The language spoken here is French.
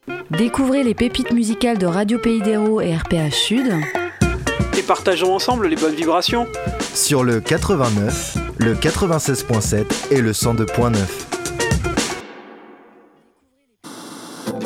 Découvrez les pépites musicales de Radio Pays d'Hérault et RPH Sud. Et partageons ensemble les bonnes vibrations. Sur le 89, le 96.7 et le 102.9.